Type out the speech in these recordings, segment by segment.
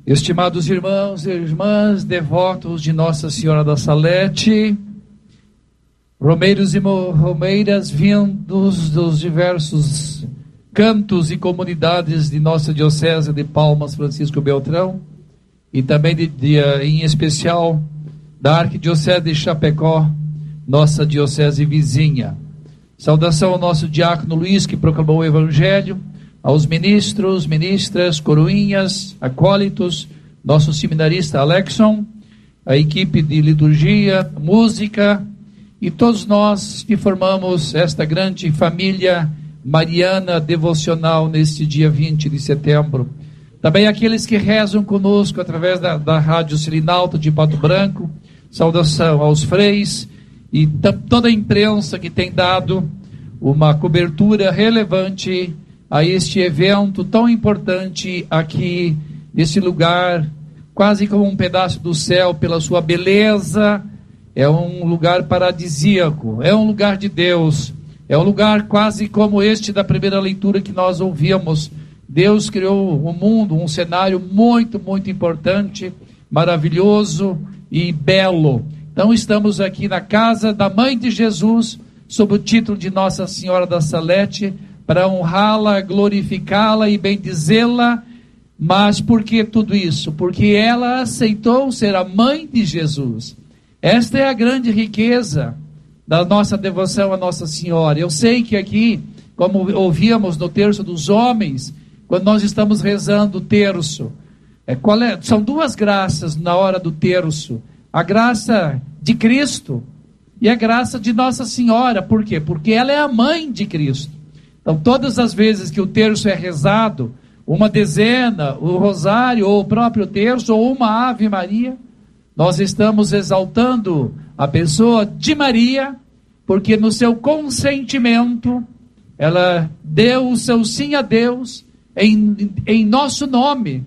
Estimados irmãos e irmãs, devotos de Nossa Senhora da Salete, romeiros e romeiras vindos dos diversos cantos e comunidades de nossa Diocese de Palmas Francisco Beltrão, e também em especial da Arquidiocese de Chapecó, nossa Diocese vizinha. Saudação ao nosso diácono Luiz, que proclamou o Evangelho, aos ministros, ministras, coroinhas, acólitos, nosso seminarista Alexson, a equipe de liturgia, música e todos nós que formamos esta grande família mariana devocional neste dia 20 de setembro. Também aqueles que rezam conosco através da Rádio Sirinalta de Pato Branco. Saudação aos freis e toda a imprensa que tem dado uma cobertura relevante a este evento tão importante aqui, nesse lugar, quase como um pedaço do céu, pela sua beleza. É um lugar paradisíaco, é um lugar de Deus, é um lugar quase como este da primeira leitura que nós ouvimos. Deus criou o mundo, um cenário muito, muito importante, maravilhoso e belo. Então estamos aqui na casa da Mãe de Jesus, sob o título de Nossa Senhora da Salete, para honrá-la, glorificá-la e bendizê-la. Mas por que tudo isso? Porque ela aceitou ser a Mãe de Jesus. Esta é a grande riqueza da nossa devoção a Nossa Senhora. Eu sei que aqui, como ouvíamos no terço dos homens, quando nós estamos rezando o terço, são duas graças na hora do terço: a graça de Cristo e a graça de Nossa Senhora. Por quê? Porque ela é a Mãe de Cristo. Então, todas as vezes que o terço é rezado, uma dezena, o rosário, ou o próprio terço, ou uma Ave Maria, nós estamos exaltando a pessoa de Maria, porque no seu consentimento, ela deu o seu sim a Deus em nosso nome.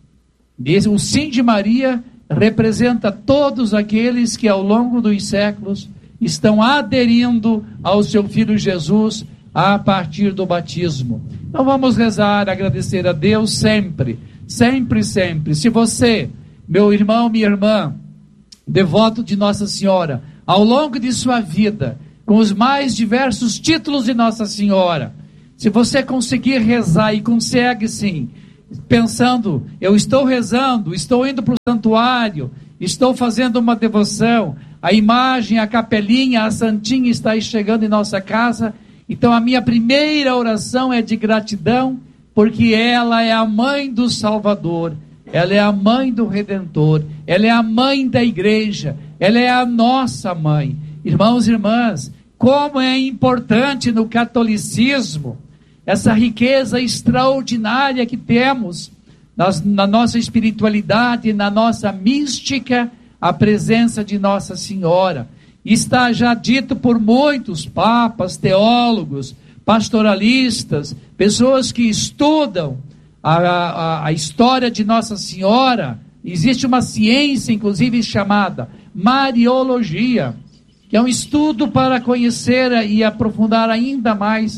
O sim de Maria representa todos aqueles que ao longo dos séculos estão aderindo ao seu Filho Jesus, a partir do batismo. Então vamos rezar, agradecer a Deus sempre, sempre, sempre. Se você, meu irmão, minha irmã, devoto de Nossa Senhora, ao longo de sua vida, com os mais diversos títulos de Nossa Senhora, se você conseguir rezar, e consegue sim, pensando, eu estou rezando, estou indo para o santuário, estou fazendo uma devoção, a imagem, a capelinha, a santinha está chegando em nossa casa. Então a minha primeira oração é de gratidão, porque ela é a Mãe do Salvador, ela é a Mãe do Redentor, ela é a Mãe da Igreja, ela é a nossa Mãe. Irmãos e irmãs, como é importante no catolicismo essa riqueza extraordinária que temos na nossa espiritualidade, na nossa mística, a presença de Nossa Senhora. Está já dito por muitos papas, teólogos, pastoralistas, pessoas que estudam a história de Nossa Senhora. Existe uma ciência, inclusive, chamada Mariologia, que é um estudo para conhecer e aprofundar ainda mais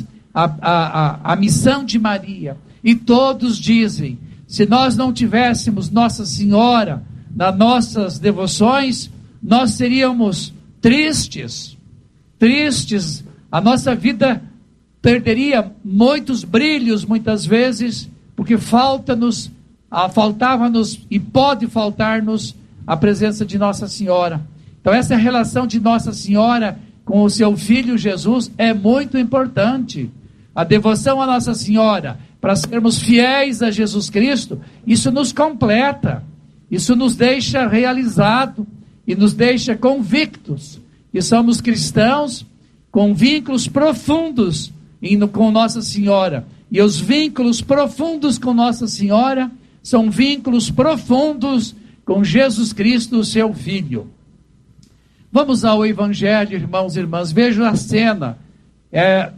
a missão de Maria. E todos dizem, se nós não tivéssemos Nossa Senhora nas nossas devoções, nós seríamos tristes, a nossa vida perderia muitos brilhos, muitas vezes, porque faltava-nos e pode faltar-nos a presença de Nossa Senhora. Então essa relação de Nossa Senhora com o seu Filho Jesus é muito importante. A devoção a Nossa Senhora, para sermos fiéis a Jesus Cristo, isso nos completa, isso nos deixa realizado, e nos deixa convictos que somos cristãos com vínculos profundos com Nossa Senhora. E os vínculos profundos com Nossa Senhora são vínculos profundos com Jesus Cristo, seu Filho. Vamos ao Evangelho, irmãos e irmãs. Vejam a cena. É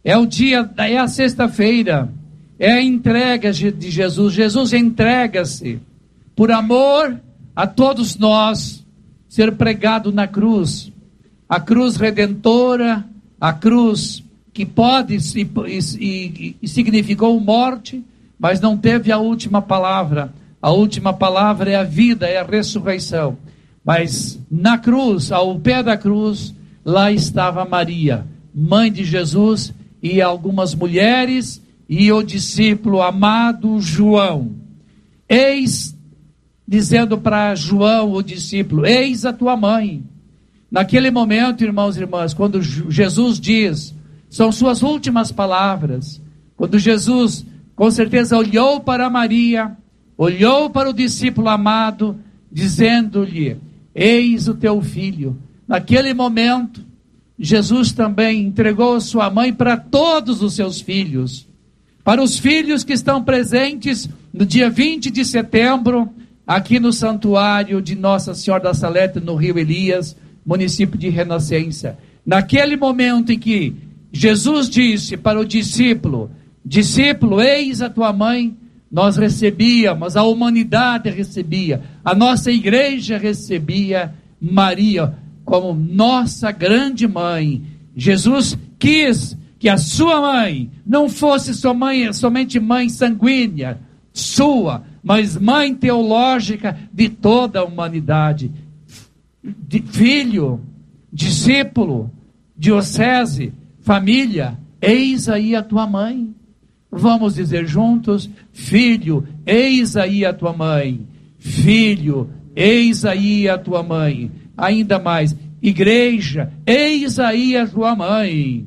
a sexta-feira. É a entrega de Jesus. Jesus entrega-se por amor a todos nós, ser pregado na cruz, a cruz redentora, a cruz que pode e significou morte, mas não teve a última palavra. a última palavra é a vida, é a ressurreição. Mas na cruz, ao pé da cruz, lá estava Maria, mãe de Jesus, e algumas mulheres, e o discípulo amado João. Eis, dizendo para João, o discípulo, eis a tua mãe. Naquele momento, irmãos e irmãs, quando Jesus diz, são suas últimas palavras, quando Jesus, com certeza, olhou para Maria, olhou para o discípulo amado, dizendo-lhe, eis o teu filho. Naquele momento, Jesus também entregou sua mãe para todos os seus filhos. Para os filhos que estão presentes no dia 20 de setembro, aqui no santuário de Nossa Senhora da Salete, no Rio Elias, município de Renascença. Naquele momento em que Jesus disse para o discípulo, discípulo, eis a tua mãe, nós recebíamos, a humanidade recebia, a nossa igreja recebia Maria como nossa grande mãe. Jesus quis que a sua mãe não fosse somente mãe sanguínea, sua, mas mãe teológica de toda a humanidade. Filho, discípulo, diocese, família, eis aí a tua mãe. Vamos dizer juntos, filho, eis aí a tua mãe. Filho, eis aí a tua mãe. Ainda mais, igreja, eis aí a tua mãe.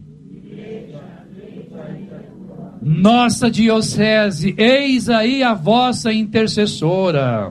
Nossa diocese, eis aí a vossa intercessora.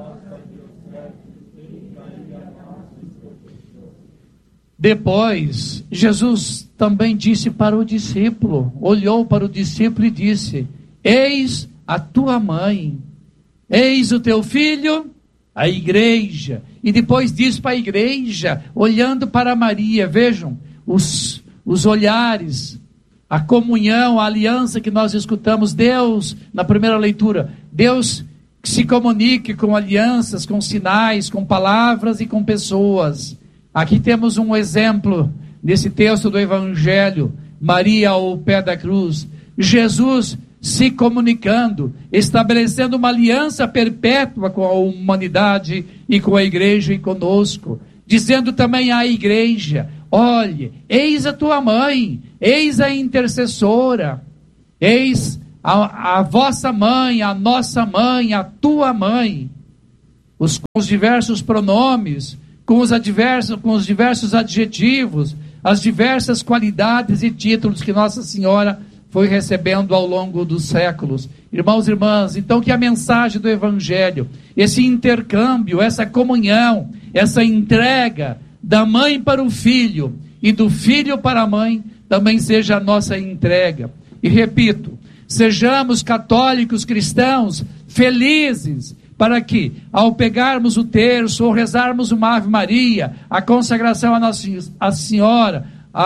Depois, Jesus também disse para o discípulo, olhou para o discípulo e disse, eis a tua mãe, eis o teu filho, a igreja. E depois disse para a igreja, olhando para Maria, vejam, os olhares, a comunhão, a aliança que nós escutamos, Deus, na primeira leitura, Deus que se comunique com alianças, com sinais, com palavras e com pessoas. Aqui temos um exemplo, nesse texto do Evangelho, Maria ao pé da cruz, Jesus se comunicando, estabelecendo uma aliança perpétua com a humanidade e com a igreja e conosco, dizendo também à igreja, olhe, eis a tua mãe, eis a intercessora, eis a vossa mãe, a nossa mãe, a tua mãe, com os diversos pronomes, com os diversos adjetivos, as diversas qualidades e títulos que Nossa Senhora foi recebendo ao longo dos séculos. Irmãos e irmãs, então que a mensagem do Evangelho, esse intercâmbio, essa comunhão, essa entrega da mãe para o filho e do filho para a mãe, também seja a nossa entrega. E repito, sejamos católicos cristãos felizes, para que, ao pegarmos o terço, ou rezarmos uma Ave Maria, a consagração a Nossa Senhora,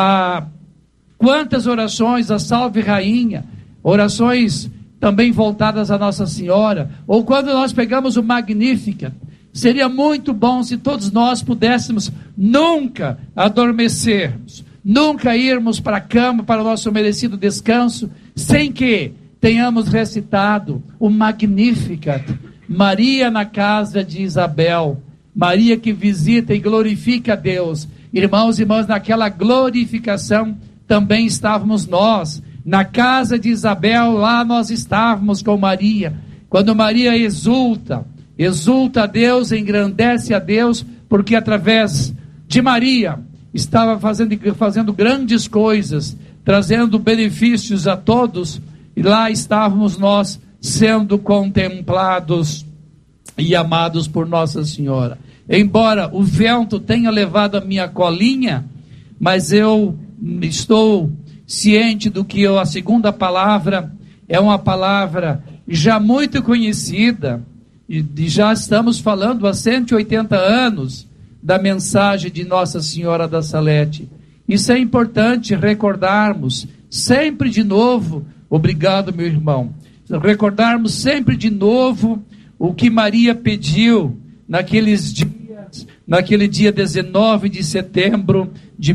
quantas orações, a Salve Rainha, orações também voltadas a Nossa Senhora, ou quando nós pegamos o Magnificat, seria muito bom se todos nós pudéssemos nunca adormecermos, nunca irmos para a cama, para o nosso merecido descanso, sem que tenhamos recitado o Magnificat, Maria na casa de Isabel, Maria que visita e glorifica a Deus. Irmãos e irmãs, naquela glorificação também estávamos nós, na casa de Isabel, lá nós estávamos com Maria, quando Maria exulta a Deus, engrandece a Deus, porque através de Maria, estava fazendo grandes coisas, trazendo benefícios a todos, e lá estávamos nós, sendo contemplados e amados por Nossa Senhora. Embora o vento tenha levado a minha colinha, mas eu estou ciente do que a segunda palavra é uma palavra já muito conhecida, e já estamos falando há 180 anos da mensagem de Nossa Senhora da Salete. Isso é importante recordarmos sempre de novo. Obrigado, meu irmão. Recordarmos sempre de novo o que Maria pediu naquele dia 19 de setembro de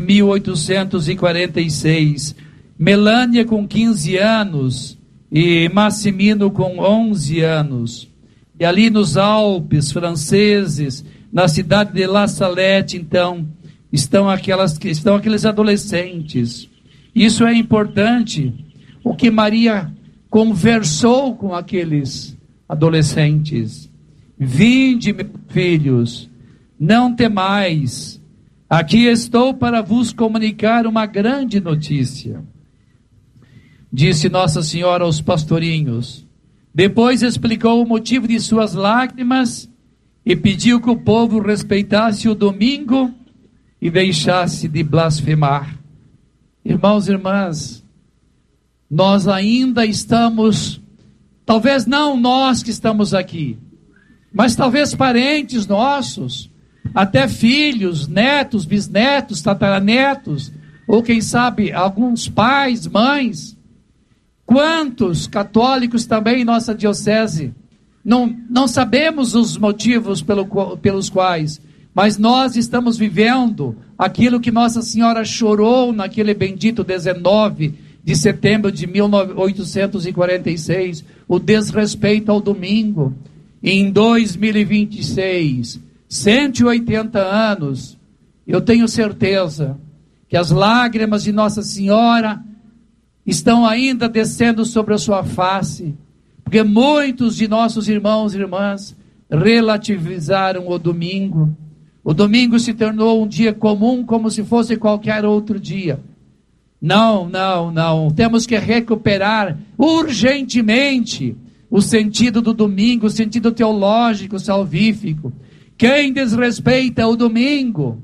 1846. Melânia com 15 anos e Massimino com 11 anos. E ali nos Alpes franceses, na cidade de La Salette, então, estão aqueles adolescentes. Isso é importante, o que Maria conversou com aqueles adolescentes. Vinde, meus filhos, não temais, aqui estou para vos comunicar uma grande notícia. Disse Nossa Senhora aos pastorinhos. Depois explicou o motivo de suas lágrimas e pediu que o povo respeitasse o domingo e deixasse de blasfemar. Irmãos e irmãs, nós ainda estamos, talvez não nós que estamos aqui, mas talvez parentes nossos, até filhos, netos, bisnetos, tataranetos, ou quem sabe alguns pais, mães. Quantos católicos também em nossa diocese não sabemos os motivos pelos quais, mas nós estamos vivendo aquilo que Nossa Senhora chorou naquele bendito 19 de setembro de 1846, o desrespeito ao domingo. Em 2026, 180 anos, eu tenho certeza que as lágrimas de Nossa Senhora estão ainda descendo sobre a sua face, porque muitos de nossos irmãos e irmãs relativizaram o domingo. O domingo se tornou um dia comum, como se fosse qualquer outro dia. Não. Temos que recuperar urgentemente o sentido do domingo, o sentido teológico, salvífico. Quem desrespeita o domingo,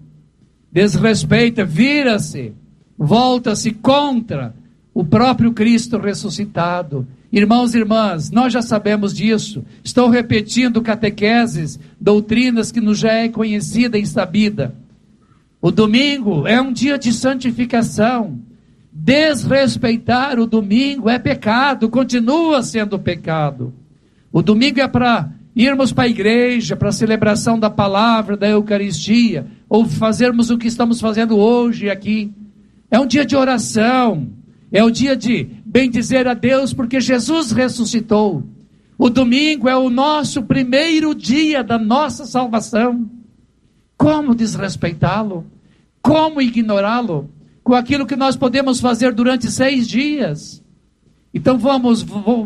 vira-se, volta-se contra o próprio Cristo ressuscitado. Irmãos e irmãs, nós já sabemos disso. Estou repetindo catequeses, doutrinas que nos já é conhecida e sabida. O domingo é um dia de santificação. Desrespeitar o domingo é pecado, continua sendo pecado. O domingo é para irmos para a igreja, para a celebração da palavra, da Eucaristia, ou fazermos o que estamos fazendo hoje aqui. É um dia de oração, é o dia de bendizer a Deus, porque Jesus ressuscitou. O domingo é o nosso primeiro dia da nossa salvação. Como desrespeitá-lo? Como ignorá-lo? Com aquilo que nós podemos fazer durante 6 dias. Então vamos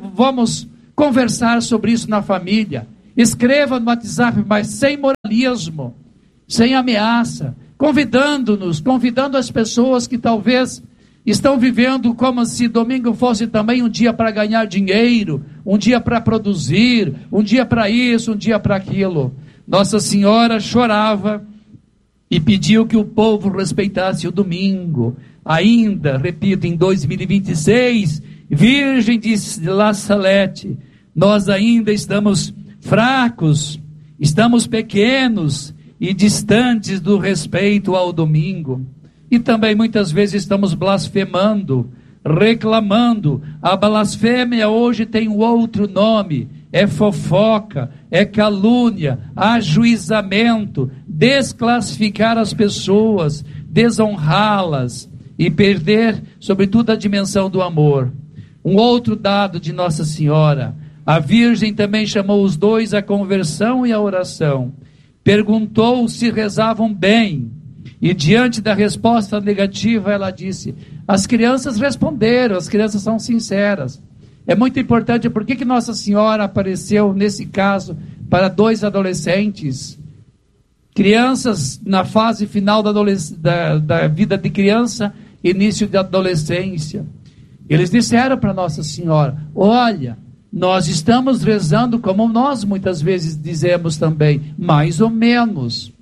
conversar sobre isso na família. Escreva no WhatsApp, mas sem moralismo, sem ameaça, convidando as pessoas que talvez estão vivendo como se domingo fosse também um dia para ganhar dinheiro, um dia para produzir, um dia para isso, um dia para aquilo. Nossa Senhora chorava e pediu que o povo respeitasse o domingo. Ainda, repito, em 2026, Virgem de La Salette, nós ainda estamos fracos, estamos pequenos e distantes do respeito ao domingo. E também muitas vezes estamos blasfemando, reclamando. A blasfêmia hoje tem um outro nome, é fofoca, é calúnia, ajuizamento, desclassificar as pessoas, desonrá-las e perder, sobretudo, a dimensão do amor. Um outro dado de Nossa Senhora: a Virgem também chamou os dois à conversão e à oração. Perguntou se rezavam bem, e diante da resposta negativa, ela disse: as crianças responderam, as crianças são sinceras. É muito importante. Por que Nossa Senhora apareceu nesse caso para 2 adolescentes? Crianças na fase final da vida de criança, início de adolescência. Eles disseram para Nossa Senhora: olha, nós estamos rezando como nós muitas vezes dizemos também, mais ou menos.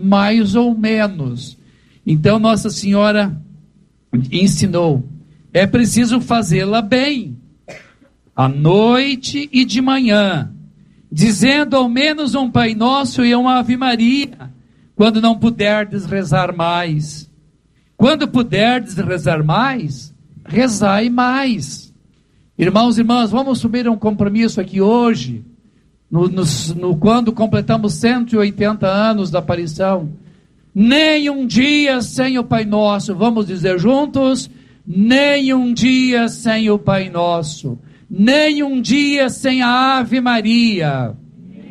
Então Nossa Senhora ensinou: é preciso fazê-la bem, à noite e de manhã, dizendo ao menos um Pai Nosso e uma Ave Maria, quando não puderdes rezar mais. Quando puderdes rezar mais, rezai mais. Irmãos e irmãs, vamos assumir um compromisso aqui hoje, quando completamos 180 anos da aparição. Nem um dia sem o Pai Nosso. Vamos dizer juntos: nem um dia sem o Pai Nosso. Nem um dia sem a Ave Maria.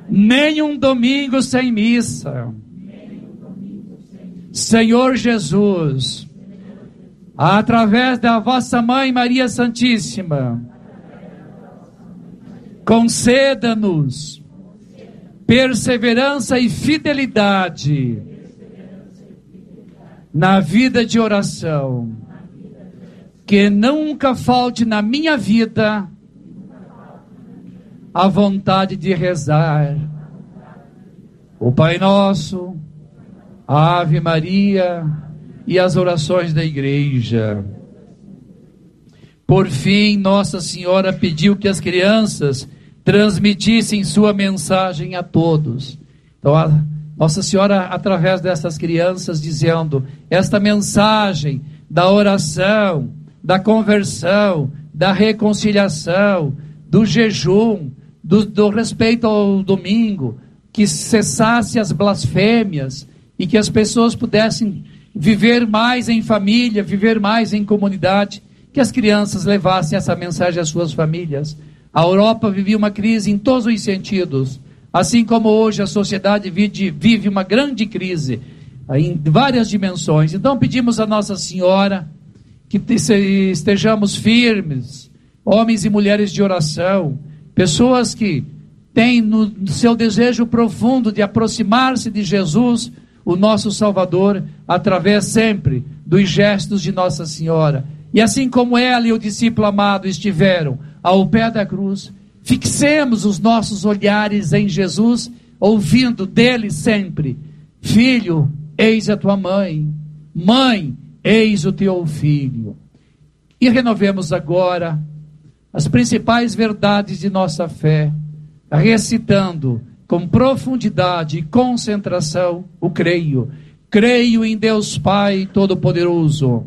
nenhum domingo sem missa. Senhor Jesus, através da vossa Mãe Maria Santíssima, conceda-nos perseverança e fidelidade na vida de oração, que nunca falte na minha vida a vontade de rezar o Pai Nosso, a Ave Maria e as orações da igreja. Por fim, Nossa Senhora pediu que as crianças transmitissem sua mensagem a todos. Então, Nossa Senhora, através dessas crianças, dizendo esta mensagem da oração, da conversão, da reconciliação, do jejum, do respeito ao domingo, que cessasse as blasfêmias e que as pessoas pudessem viver mais em família, viver mais em comunidade, que as crianças levassem essa mensagem às suas famílias. A Europa vivia uma crise em todos os sentidos, assim como hoje a sociedade vive uma grande crise em várias dimensões. Então pedimos a Nossa Senhora que estejamos firmes, homens e mulheres de oração, pessoas que têm no seu desejo profundo de aproximar-se de Jesus, o nosso Salvador, através sempre dos gestos de Nossa Senhora. E assim como ela e o discípulo amado estiveram ao pé da cruz, fixemos os nossos olhares em Jesus, ouvindo dele sempre: filho, eis a tua mãe, mãe, eis o teu filho. E renovemos agora as principais verdades de nossa fé, recitando com profundidade e concentração o creio. Creio em Deus Pai Todo-Poderoso,